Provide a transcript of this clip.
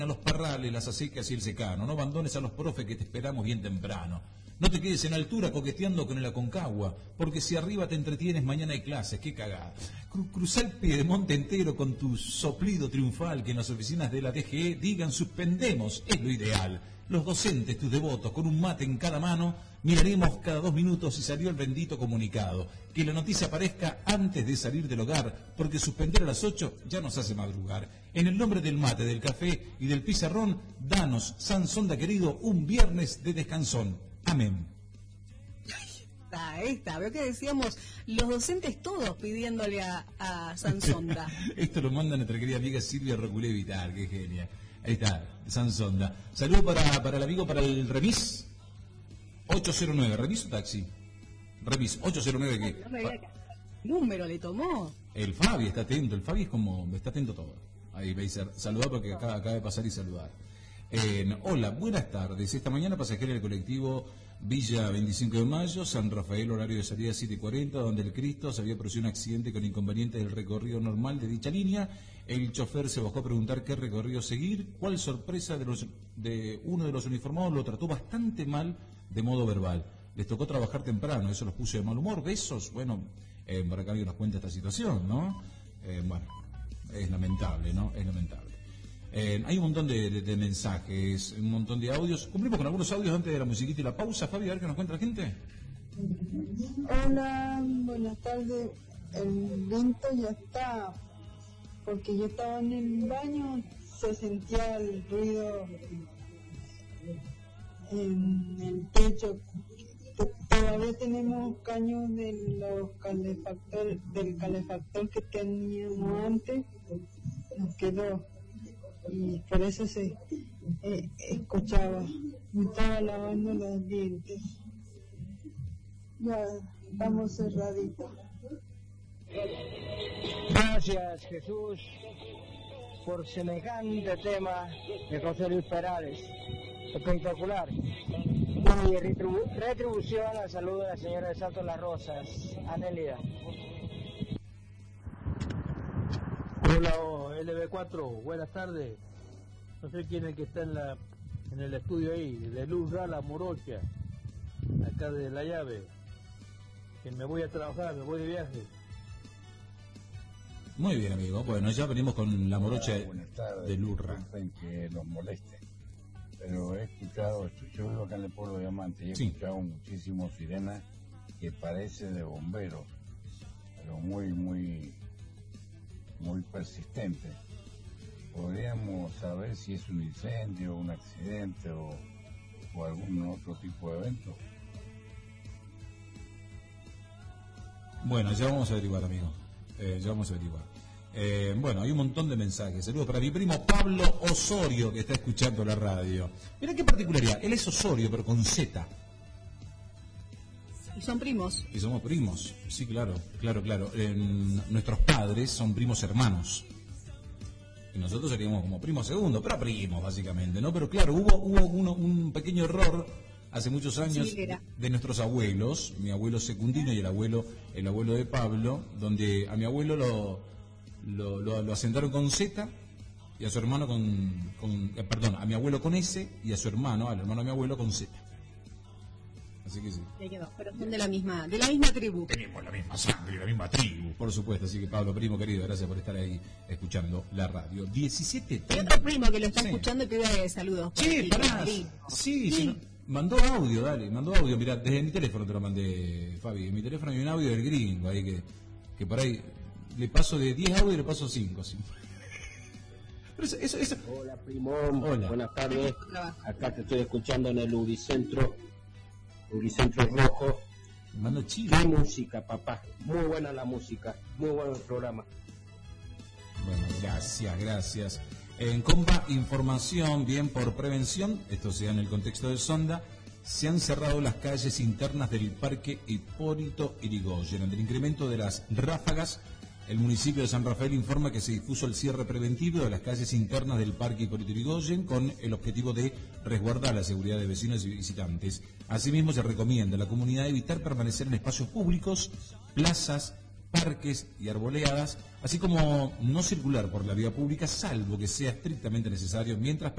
a los parrales, las acecas y el secano. No abandones a los profes que te esperamos bien temprano. No te quedes en altura coqueteando con el Aconcagua, porque si arriba te entretienes, mañana hay clases, qué cagada. Cruzá el Piedemonte entero con tu soplido triunfal, que en las oficinas de la DGE digan suspendemos, es lo ideal. Los docentes, tus devotos, con un mate en cada mano, miraremos cada 2 minutos si salió el bendito comunicado. Que la noticia aparezca antes de salir del hogar, porque suspender a las 8 ya nos hace madrugar. En el nombre del mate, del café y del pizarrón, danos, Sansonda querido, un viernes de descansón. Amén. Ahí está, veo que decíamos los docentes todos pidiéndole a Sansonda. Esto lo manda nuestra querida amiga Silvia Roculé Vital, qué genia. Ahí está, Sansonda. Saludo para el amigo, para el remis 809, ¿remis o taxi? Remis 809 que... No me diga que número le tomó. El Fabi está atento, el Fabi es como, está atento a todo. Ahí me dice, saludar porque acaba de pasar y saludar. Hola, buenas tardes. Esta mañana pasajera del colectivo Villa 25 de Mayo, San Rafael, horario de salida 7:40, donde el Cristo se había producido un accidente con inconveniente del recorrido normal de dicha línea. El chofer se bajó a preguntar qué recorrido seguir. Cuál sorpresa de uno de los uniformados lo trató bastante mal de modo verbal. Les tocó trabajar temprano, eso los puso de mal humor. Besos, bueno, Baracabio nos cuenta esta situación, ¿no? Bueno, es lamentable, ¿no? Es lamentable. Hay un montón de mensajes, un montón de audios. Cumplimos con algunos audios antes de la musiquita y la pausa. Fabi, a ver qué nos cuenta la gente. Hola, buenas tardes. El viento ya está, porque yo estaba en el baño, se sentía el ruido en el techo. Todavía tenemos caños del calefactor que teníamos antes, nos quedó. Y por eso se escuchaba. Me estaba lavando los dientes. Ya estamos cerraditos. Gracias, Jesús, por semejante tema de José Luis Perales. Espectacular. Y retribución al saludo de la señora de Salto Las Rosas, Anélida. Hola, LB4, buenas tardes. No sé quién es el que está en el estudio ahí, de Luz Rala Morocha, acá de La Llave. Que me voy a trabajar, me voy de viaje. Muy bien, amigo. Bueno, ya venimos con la Morocha de Lurra. Disculpen que los moleste, pero he escuchado, yo vivo acá en el pueblo de Diamante, y he escuchado muchísimo sirena que parece de bomberos, pero muy persistente. Podríamos saber si es un incendio, un accidente o algún otro tipo de evento. Bueno, ya vamos a averiguar, amigo. Bueno, hay un montón de mensajes. Saludos para mi primo Pablo Osorio, que está escuchando la radio. Mira qué particularidad. Él es Osorio, pero con Z. Y son primos. Y somos primos. Sí, claro. Nuestros padres son primos hermanos. Y nosotros seríamos como primos segundos, pero primos, básicamente, ¿no? Pero claro, hubo un pequeño error hace muchos años de nuestros abuelos, mi abuelo Secundino y el abuelo de Pablo, donde a mi abuelo lo asentaron con Z y a su hermano a mi abuelo con S y a su hermano, al hermano de mi abuelo con Z. Así que sí. Ya quedó, pero son de la misma tribu. Tenemos la misma sangre, la misma tribu, por supuesto. Así que Pablo, primo querido, gracias por estar ahí escuchando la radio. 17:30. Hay otro primo que lo está escuchando y pide saludos. Sí, pará. Sí. Mandó audio, mirá, desde mi teléfono te lo mandé, Fabi. En mi teléfono hay un audio del gringo ahí que por ahí le paso de 10 audios y le paso 5. ¿Sí? Pero eso. Hola, primo. Hola. Buenas tardes. Acá te estoy escuchando en el Uricentro Rojo. Mando chido. Qué música, papá. Muy buena la música. Muy bueno el programa. Bueno, gracias. En compa, información, bien por prevención, esto sea en el contexto de Sonda, se han cerrado las calles internas del Parque Hipólito Yrigoyen. Ante el incremento de las ráfagas, el municipio de San Rafael informa que se dispuso el cierre preventivo de las calles internas del Parque Hipólito Yrigoyen con el objetivo de resguardar la seguridad de vecinos y visitantes. Asimismo, se recomienda a la comunidad evitar permanecer en espacios públicos, plazas, parques y arboleadas, así como no circular por la vía pública salvo que sea estrictamente necesario mientras